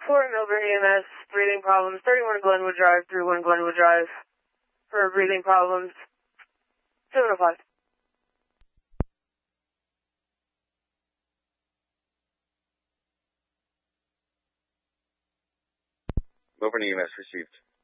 For Milburn EMS, breathing problems, 31 Glenwood Drive, 31 Glenwood Drive. For breathing problems, 705. Milburn EMS received.